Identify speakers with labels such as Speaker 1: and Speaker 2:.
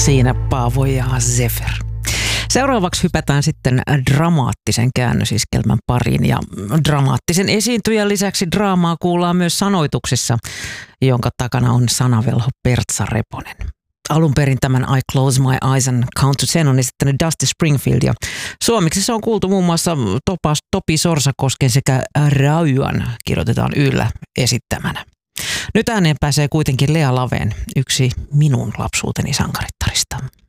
Speaker 1: Siinä Paavo ja Zefer. Seuraavaksi hypätään sitten dramaattisen käännösiskelmän pariin ja dramaattisen esiintyjän lisäksi draamaa kuullaan myös sanoituksessa, jonka takana on sanavelho Pertsa Reponen. Alun perin tämän I Close My Eyes and Count to Ten on esittänyt Dusty Springfield ja suomeksi se on kuultu muun muassa Topi Sorsakosken sekä Rauan, kirjoitetaan yllä, esittämänä. Nyt ääneen pääsee kuitenkin Lea Laveen, yksi minun lapsuuteni sankarittarista.